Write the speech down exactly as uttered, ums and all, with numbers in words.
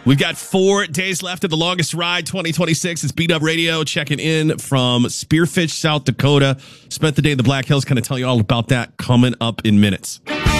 We've got four days left of the longest ride, twenty twenty-six. It's Beat Up Radio checking in from Spearfish, South Dakota. Spent the day in the Black Hills. Kind of tell you all about that coming up in minutes.